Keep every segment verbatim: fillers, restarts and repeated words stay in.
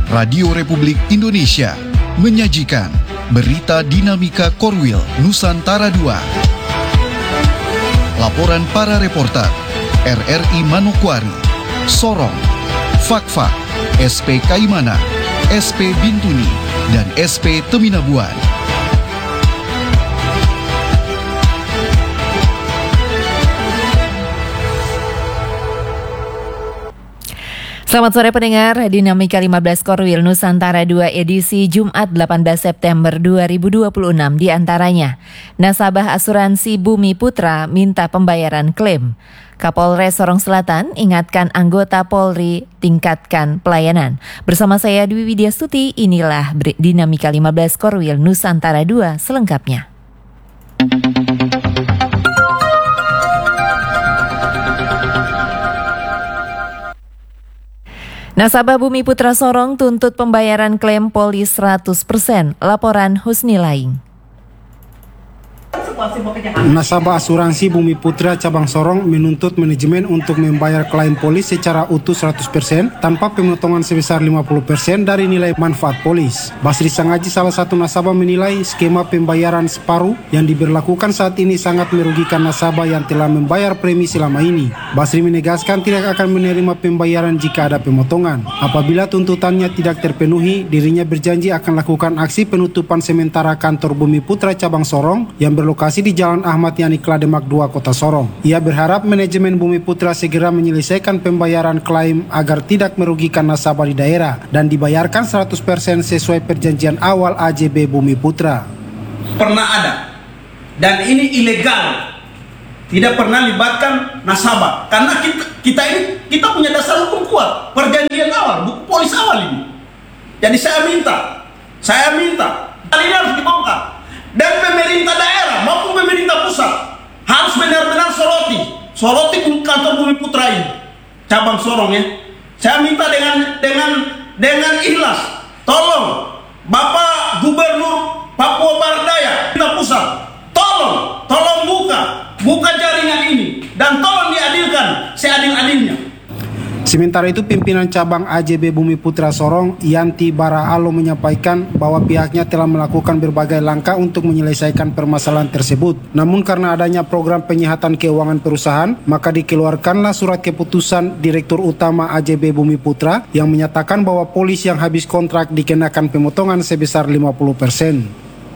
Radio Republik Indonesia menyajikan Berita Dinamika Korwil Nusantara dua. Laporan para reporter R R I Manokwari, Sorong, Fakfak, S P Kaimana, S P Bintuni, dan S P Teminabuan. Selamat sore pendengar, Dinamika lima belas Korwil Nusantara dua edisi Jumat delapan belas September dua ribu dua puluh enam di antaranya. Nasabah asuransi Bumi Putra minta pembayaran klaim. Kapolres Sorong Selatan ingatkan anggota Polri tingkatkan pelayanan. Bersama saya Dwi Widyastuti, inilah Dinamika lima belas Korwil Nusantara dua selengkapnya. Nasabah Bumi Putra Sorong tuntut pembayaran klaim polis seratus persen. Laporan Husni Laing. Nasabah asuransi Bumi Putra cabang Sorong menuntut manajemen untuk membayar klaim polis secara utuh seratus persen tanpa pemotongan sebesar lima puluh persen dari nilai manfaat polis. Basri Sangaji, salah satu nasabah, menilai skema pembayaran separuh yang diberlakukan saat ini sangat merugikan nasabah yang telah membayar premi selama ini. Basri menegaskan tidak akan menerima pembayaran jika ada pemotongan. Apabila tuntutannya tidak terpenuhi, dirinya berjanji akan lakukan aksi penutupan sementara kantor Bumi Putra cabang Sorong yang berlokasi di Jalan Ahmad Yani Klademak dua, Kota Sorong. Ia berharap manajemen Bumi Putra segera menyelesaikan pembayaran klaim agar tidak merugikan nasabah di daerah dan dibayarkan seratus persen sesuai perjanjian awal A J B Bumi Putra. Pernah ada, dan ini ilegal, tidak pernah libatkan nasabah, karena kita, kita ini kita punya dasar hukum kuat, perjanjian awal, buku polis awal ini. Jadi saya minta, saya minta, ini harus dibongkar. Dan pemerintah daerah maupun pemerintah pusat harus benar-benar soroti, soroti kantor Bumi Putra ini, cabang Sorong ya. Saya minta dengan dengan dengan ikhlas, tolong Bapak Gubernur Papua Barat Daya, pemerintah pusat, tolong, tolong buka, buka jaringan ini dan tolong diadilkan seadil-adilnya. Sementara itu, pimpinan cabang A J B Bumi Putra Sorong, Yanti Baraalo, menyampaikan bahwa pihaknya telah melakukan berbagai langkah untuk menyelesaikan permasalahan tersebut. Namun karena adanya program penyehatan keuangan perusahaan, maka dikeluarkanlah surat keputusan Direktur Utama A J B Bumi Putra yang menyatakan bahwa polis yang habis kontrak dikenakan pemotongan sebesar lima puluh persen.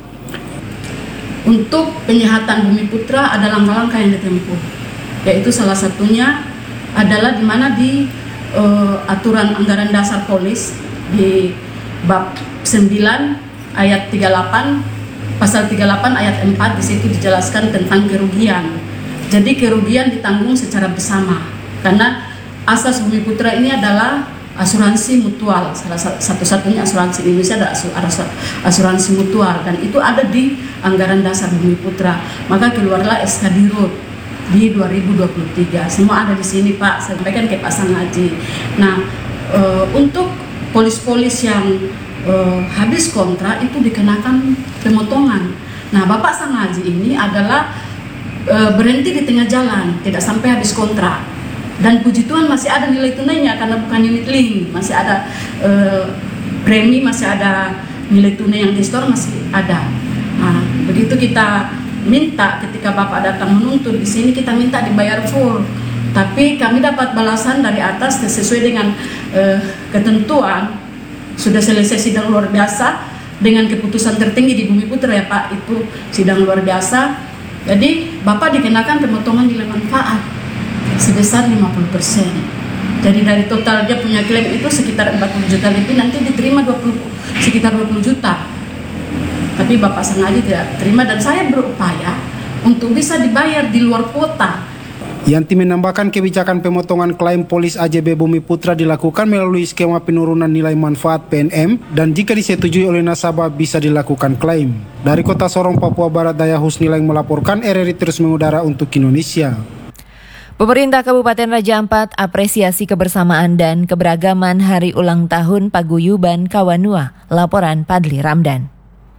Untuk penyehatan Bumi Putra ada langkah-langkah yang ditempuh, yaitu salah satunya adalah di mana di uh, aturan anggaran dasar polis di bab sembilan ayat tiga puluh delapan, pasal tiga puluh delapan ayat empat, di situ dijelaskan tentang kerugian. Jadi kerugian ditanggung secara bersama, karena asas Bumi Putra ini adalah asuransi mutual, salah satu-satunya asuransi di Indonesia ada asuransi mutual, dan itu ada di anggaran dasar Bumi Putra. Maka keluarlah S K Dirut di dua ribu dua puluh tiga, semua ada di sini Pak, saya sampaikan ke Pak Sangaji. Nah, e, untuk polis-polis yang e, habis kontrak itu dikenakan pemotongan. Nah, Bapak Sangaji ini adalah e, berhenti di tengah jalan, tidak sampai habis kontrak. Dan puji Tuhan masih ada nilai tunainya karena bukan unit link, masih ada e, premi, masih ada nilai tunai yang di store masih ada. Nah, begitu kita minta ketika Bapak datang menuntut di sini, kita minta dibayar full, tapi kami dapat balasan dari atas sesuai dengan eh, ketentuan. Sudah selesai sidang luar biasa dengan keputusan tertinggi di Bumi Putra ya Pak, itu sidang luar biasa. Jadi Bapak dikenakan pemotongan nilai manfaat sebesar lima puluh persen. Jadi dari total dia punya klaim itu sekitar empat puluh juta lebih, nanti diterima dua puluh, sekitar dua puluh juta. Tapi Bapak Sangaji tidak terima, dan saya berupaya untuk bisa dibayar di luar kota. Yanti menambahkan kebijakan pemotongan klaim polis A J B Bumi Putra dilakukan melalui skema penurunan nilai manfaat P N M, dan jika disetujui oleh nasabah bisa dilakukan klaim. Dari Kota Sorong, Papua Barat Daya, Husni Laing melaporkan, R R I terus mengudara untuk Indonesia. Pemerintah Kabupaten Raja Ampat apresiasi kebersamaan dan keberagaman Hari Ulang Tahun Paguyuban Kawanua. Laporan Padli Ramdan.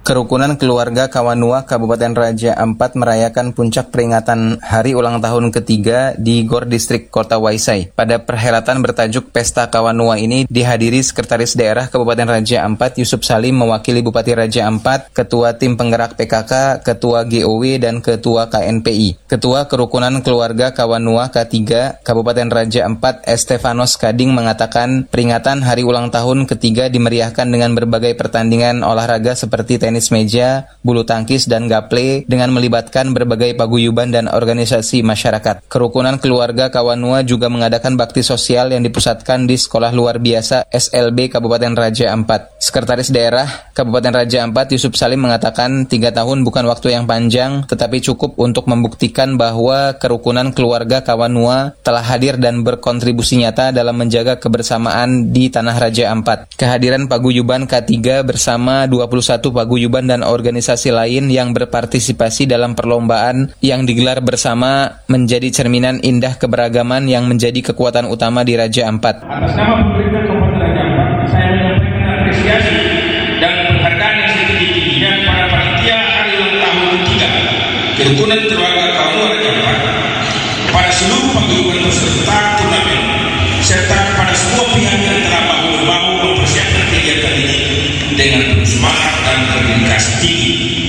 Kerukunan Keluarga Kawanua Kabupaten Raja Ampat merayakan puncak peringatan hari ulang tahun ketiga di Gor Distrik Kota Waisai. Pada perhelatan bertajuk Pesta Kawanua ini dihadiri Sekretaris Daerah Kabupaten Raja Ampat Yusuf Salim mewakili Bupati Raja Ampat, Ketua Tim Penggerak P K K, Ketua G O W, dan Ketua K N P I. Ketua Kerukunan Keluarga Kawanua K tiga Kabupaten Raja Ampat Estefanos Kading mengatakan peringatan hari ulang tahun ketiga dimeriahkan dengan berbagai pertandingan olahraga seperti tenis tenis meja, bulu tangkis, dan gaple dengan melibatkan berbagai paguyuban dan organisasi masyarakat. Kerukunan Keluarga Kawanua juga mengadakan bakti sosial yang dipusatkan di Sekolah Luar Biasa S L B Kabupaten Raja Ampat. Sekretaris Daerah Kabupaten Raja Ampat Yusuf Salim mengatakan tiga tahun bukan waktu yang panjang, tetapi cukup untuk membuktikan bahwa kerukunan Keluarga Kawanua telah hadir dan berkontribusi nyata dalam menjaga kebersamaan di Tanah Raja Ampat. Kehadiran paguyuban K tiga bersama dua puluh satu paguyuban dan organisasi lain yang berpartisipasi dalam perlombaan yang digelar bersama menjadi cerminan indah keberagaman yang menjadi kekuatan utama di Raja Ampat. Atas nama pemerintah Kabupaten Raja Ampat, saya menyampaikan apresiasi dan penghargaan yang setinggi-tingginya kepada panitia hari ulang tahun ketiga Kerukunan Keluarga Kawanua Raja Ampat, kepada seluruh paguyuban peserta turnamen, serta kepada semua pihak yang telah bahu-membahu mempersiapkan kegiatan ini dengan penuh semangat dan berdedikasi tinggi.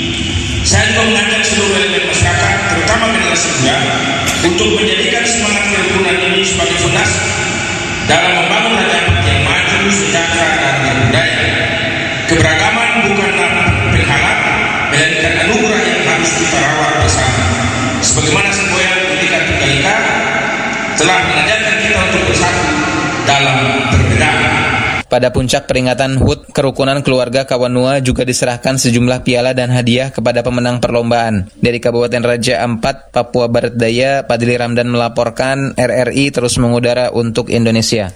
Saya juga mengajak seluruh elemen masyarakat, terutama generasi muda, untuk menjadikan semangat kerukunan ini sebagai fondasi dalam membangun Raja Ampat yang maju, sejahtera, dan berbudaya. Keberagaman bukanlah penghalang, melainkan anugerah yang harus kita rawat bersama. Sebagaimana semboyan Bhinneka Tunggal Ika telah mengajarkan kita untuk bersatu dalam perbedaan. Pada puncak peringatan H U T, Kerukunan Keluarga Kawanua juga diserahkan sejumlah piala dan hadiah kepada pemenang perlombaan. Dari Kabupaten Raja Ampat, Papua Barat Daya, Padli Ramdan melaporkan R R I terus mengudara untuk Indonesia.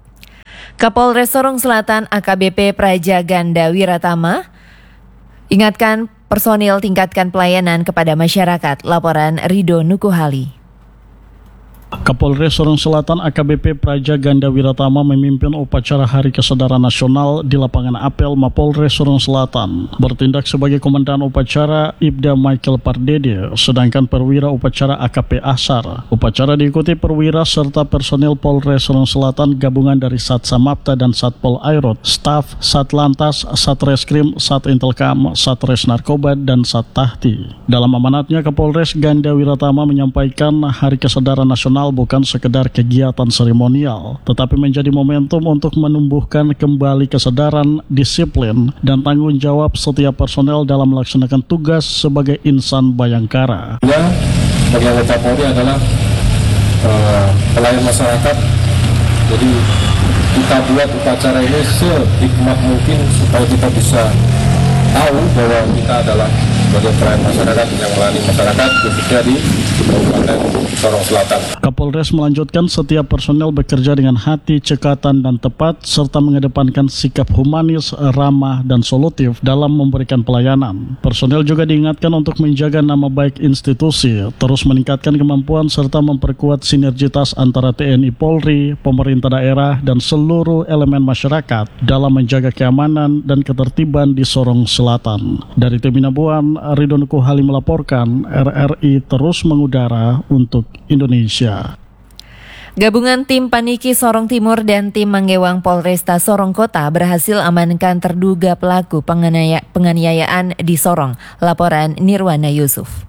Kapolres Sorong Selatan A K B P Praja Ganda Wiratama ingatkan personil tingkatkan pelayanan kepada masyarakat. Laporan Rido Nukuhali. Kapolres Sorong Selatan A K B P Praja Ganda Wiratama memimpin upacara Hari Kesadaran Nasional di lapangan apel Mapolres Sorong Selatan. Bertindak sebagai komandan upacara Ibda Michael Pardede, sedangkan perwira upacara A K P Asar. Upacara diikuti perwira serta personil Polres Sorong Selatan gabungan dari Sat Samapta dan Satpol Airot, staf Satlantas, Satreskrim, Sat Intelkam, Satres Narkoba, dan Sat Tahti. Dalam amanatnya, Kapolres Ganda Wiratama menyampaikan Hari Kesadaran Nasional bukan sekedar kegiatan seremonial, tetapi menjadi momentum untuk menumbuhkan kembali kesadaran, disiplin, dan tanggung jawab setiap personel dalam melaksanakan tugas sebagai insan Bayangkara. Ya, bagi anggota Polri adalah uh, pelayan masyarakat. Jadi kita buat upacara ini sehikmat mungkin supaya kita bisa tahu bahwa kita adalah sebagai pelayan masyarakat yang melayani masyarakat khususnya di Kabupaten Sorong Selatan. Kapolres melanjutkan setiap personel bekerja dengan hati, cekatan, dan tepat serta mengedepankan sikap humanis, ramah, dan solutif dalam memberikan pelayanan. Personel juga diingatkan untuk menjaga nama baik institusi, terus meningkatkan kemampuan serta memperkuat sinergitas antara T N I Polri, pemerintah daerah, dan seluruh elemen masyarakat dalam menjaga keamanan dan ketertiban di Sorong Selatan. Dari Teminabuan, Ridwan Kuhali melaporkan, R R I terus mengudara untuk Indonesia. Gabungan tim Paniki Sorong Timur dan tim Manggewang Polresta Sorong Kota berhasil amankan terduga pelaku penganiaya- penganiayaan di Sorong. Laporan Nirwana Yusuf.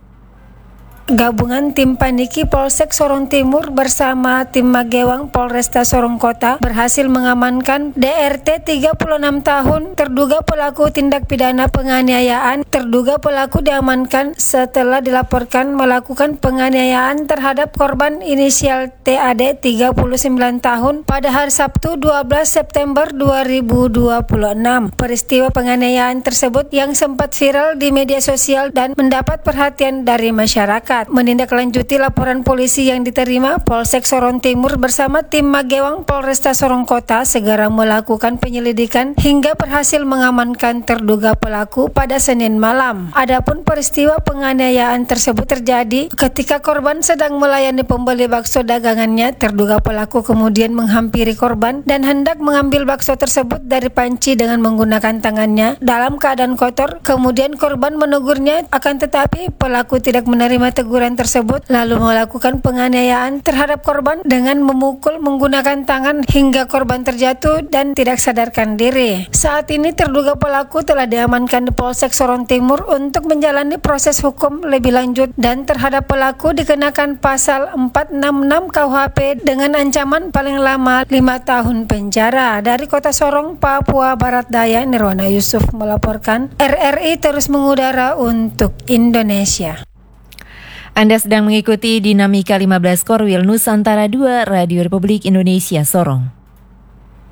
Gabungan tim Paniki Polsek Sorong Timur bersama tim Magewang Polresta Sorong Kota berhasil mengamankan D R T tiga puluh enam tahun terduga pelaku tindak pidana penganiayaan. Terduga pelaku diamankan setelah dilaporkan melakukan penganiayaan terhadap korban inisial T A D tiga puluh sembilan tahun pada hari Sabtu dua belas September dua ribu dua puluh enam. Peristiwa penganiayaan tersebut yang sempat viral di media sosial dan mendapat perhatian dari masyarakat. masyarakat. Menindaklanjuti laporan polisi yang diterima, Polsek Sorong Timur bersama tim Magewang Polresta Sorong Kota segera melakukan penyelidikan hingga berhasil mengamankan terduga pelaku pada Senin malam. Adapun peristiwa penganiayaan tersebut terjadi ketika korban sedang melayani pembeli bakso dagangannya. Terduga pelaku kemudian menghampiri korban dan hendak mengambil bakso tersebut dari panci dengan menggunakan tangannya dalam keadaan kotor. Kemudian korban menegurnya, akan tetapi pelaku tidak menerima teguran tersebut lalu melakukan penganiayaan terhadap korban dengan memukul menggunakan tangan hingga korban terjatuh dan tidak sadarkan diri. Saat ini terduga pelaku telah diamankan di Polsek Sorong Timur untuk menjalani proses hukum lebih lanjut dan terhadap pelaku dikenakan pasal empat enam enam K U H P dengan ancaman paling lama lima tahun penjara. Dari Kota Sorong, Papua Barat Daya, Nirwana Yusuf melaporkan. R R I terus mengudara untuk Indonesia. Anda sedang mengikuti Dinamika lima belas Korwil Nusantara dua Radio Republik Indonesia Sorong.